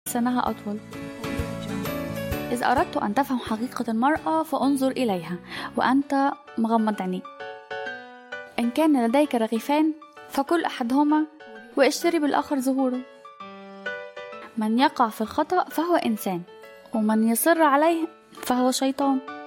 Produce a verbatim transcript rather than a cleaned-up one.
سنها أطول. إذا أردت أن تفهم حقيقة المرأة فانظر إليها وأنت مغمض عينيك. إن كان لديك رغيفان فكل أحدهما واشتري بالآخر زهوره. من يقع في الخطأ فهو إنسان، ومن يصر عليه فهو شيطان.